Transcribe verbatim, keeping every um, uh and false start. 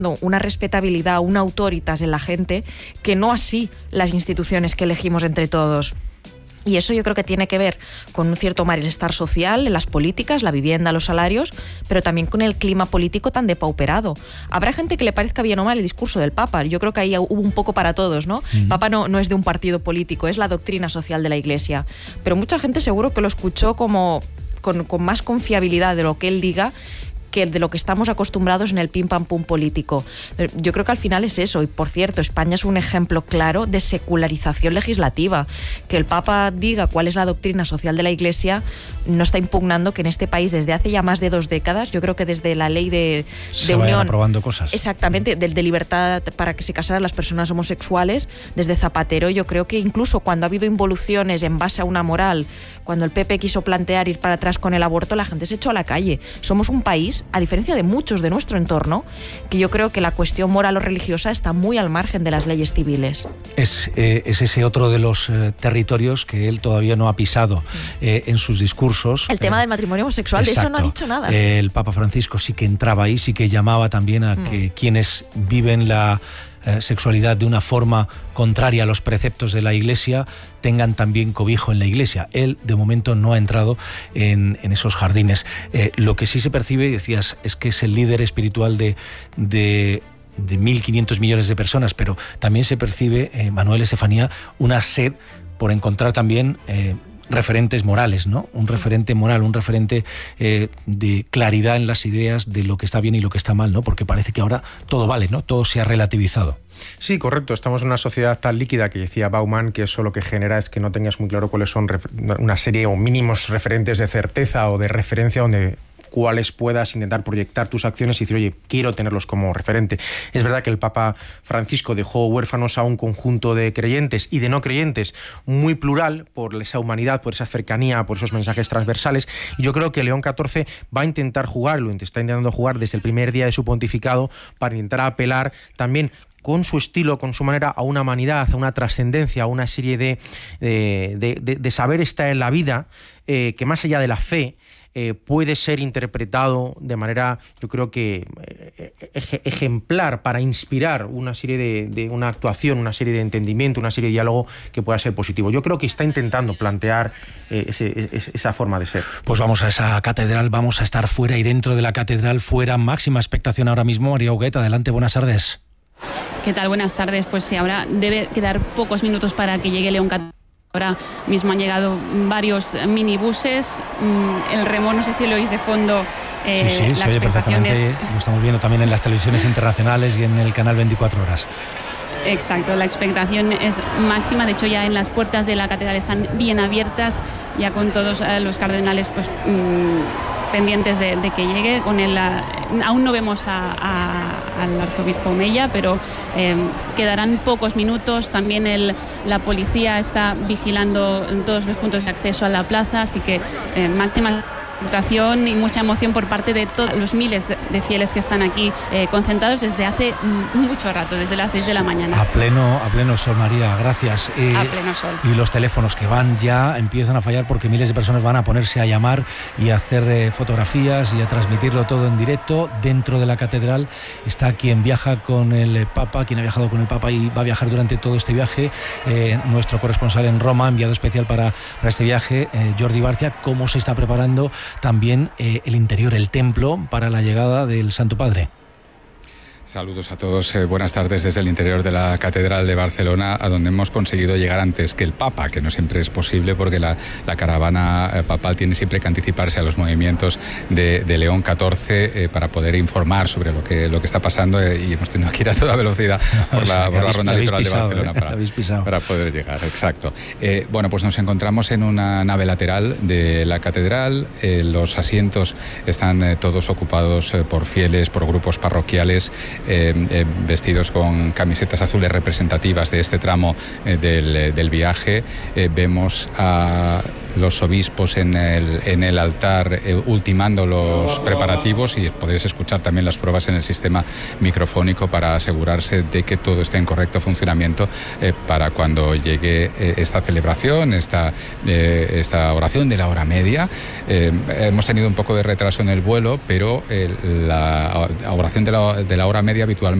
una respetabilidad, una autoritas en la gente, que no así las instituciones que elegimos entre todos. Y eso yo creo que tiene que ver con un cierto malestar social en las políticas, la vivienda, los salarios, pero también con el clima político tan depauperado. Habrá gente que le parezca bien o mal el discurso del Papa. Yo creo que ahí hubo un poco para todos, ¿no? Uh-huh. El Papa no, no es de un partido político, es la doctrina social de la Iglesia. Pero mucha gente seguro que lo escuchó como con, con más confiabilidad de lo que él diga que de lo que estamos acostumbrados en el pim pam pum político. Yo creo que al final es eso. Y por cierto, España es un ejemplo claro de secularización legislativa. Que el Papa diga cuál es la doctrina social de la Iglesia no está impugnando que en este país desde hace ya más de dos décadas, yo creo que desde la ley de, de se unión, vayan aprobando cosas. Exactamente, de, de libertad para que se casaran las personas homosexuales, desde Zapatero. Yo creo que incluso cuando ha habido involuciones en base a una moral, cuando el P P quiso plantear ir para atrás con el aborto, la gente se echó a la calle. Somos un país, a diferencia de muchos de nuestro entorno, que yo creo que la cuestión moral o religiosa está muy al margen de las leyes civiles. Es, eh, es ese otro de los eh, territorios que él todavía no ha pisado eh, en sus discursos. El tema eh, del matrimonio homosexual, exacto. De eso no ha dicho nada. Eh, el Papa Francisco sí que entraba ahí, sí que llamaba también a mm. que quienes viven la eh, sexualidad de una forma contraria a los preceptos de la Iglesia tengan también cobijo en la Iglesia. Él, de momento, no ha entrado en, en esos jardines. Eh, lo que sí se percibe, decías, es que es el líder espiritual de... de de mil quinientos millones de personas, pero también se percibe, eh, Manuel, Estefanía, una sed por encontrar también eh, referentes morales, ¿no? Un referente moral, un referente eh, de claridad en las ideas de lo que está bien y lo que está mal, ¿no? Porque parece que ahora todo vale, ¿no? Todo se ha relativizado. Sí, correcto. Estamos en una sociedad tan líquida que decía Bauman que eso lo que genera es que no tengas muy claro cuáles son una serie o mínimos referentes de certeza o de referencia donde cuáles puedas intentar proyectar tus acciones y decir, oye, quiero tenerlos como referente. Es verdad que el Papa Francisco dejó huérfanos a un conjunto de creyentes y de no creyentes muy plural por esa humanidad, por esa cercanía, por esos mensajes transversales. Y yo creo que León catorce va a intentar jugar, lo está intentando jugar desde el primer día de su pontificado para intentar apelar también con su estilo, con su manera, a una humanidad, a una trascendencia, a una serie de, de, de, de, de saber estar en la vida, eh, que más allá de la fe, Eh, puede ser interpretado de manera, yo creo que eh, ejemplar para inspirar una serie de, de una actuación, una serie de entendimiento, una serie de diálogo que pueda ser positivo. Yo creo que está intentando plantear eh, ese, esa forma de ser. Pues vamos a esa catedral, vamos a estar fuera y dentro de la catedral, fuera, máxima expectación ahora mismo. María Huguet, adelante, buenas tardes. ¿Qué tal? Buenas tardes. Pues sí, ahora debe quedar pocos minutos para que llegue León catorce. Ahora mismo han llegado varios minibuses, el remor, no sé si lo oís de fondo. Eh, sí, sí, la se oye perfectamente, es... lo estamos viendo también en las televisiones internacionales y en el canal veinticuatro horas. Exacto, la expectación es máxima, de hecho ya en las puertas de la catedral están bien abiertas, ya con todos eh, los cardenales pues mmm, pendientes de, de que llegue. Con él, uh, aún no vemos a, a, al arzobispo Mella, pero eh, quedarán pocos minutos. También el, la policía está vigilando en todos los puntos de acceso a la plaza, así que eh, máxima y mucha emoción por parte de todos los miles de fieles que están aquí eh, concentrados desde hace mucho rato, desde las seis de la mañana. A pleno, a pleno sol, María, gracias. Eh, a pleno sol. Y los teléfonos que van ya empiezan a fallar porque miles de personas van a ponerse a llamar y a hacer eh, fotografías y a transmitirlo todo en directo. Dentro de la catedral está quien viaja con el Papa, quien ha viajado con el Papa y va a viajar durante todo este viaje, eh, nuestro corresponsal en Roma, enviado especial para, para este viaje, eh, Jordi Barcia. ¿Cómo se está preparando también eh, el interior, el templo, para la llegada del Santo Padre? Saludos a todos, eh, buenas tardes desde el interior de la Catedral de Barcelona, a donde hemos conseguido llegar antes que el Papa, que no siempre es posible porque la, la caravana eh, papal tiene siempre que anticiparse a los movimientos de, de León catorce eh, para poder informar sobre lo que, lo que está pasando eh, y hemos tenido que ir a toda velocidad por la, por la ronda litoral pisado, de Barcelona eh, para, para poder llegar, exacto. Eh, bueno, pues nos encontramos en una nave lateral de la Catedral, eh, los asientos están eh, todos ocupados eh, por fieles, por grupos parroquiales, Eh, eh, vestidos con camisetas azules representativas de este tramo eh, del, del viaje. Eh, vemos a los obispos en el, en el altar eh, ultimando los preparativos, y podréis escuchar también las pruebas en el sistema microfónico para asegurarse de que todo esté en correcto funcionamiento eh, para cuando llegue eh, esta celebración, esta, eh, esta oración de la hora media. Eh, hemos tenido un poco de retraso en el vuelo, pero eh, la oración de la, de la hora media habitualmente